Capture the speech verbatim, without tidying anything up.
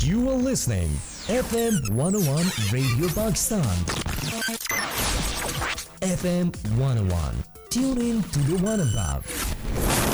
You are listening F M one oh one Radio Pakistan. F M one oh one. Tune in to the one above.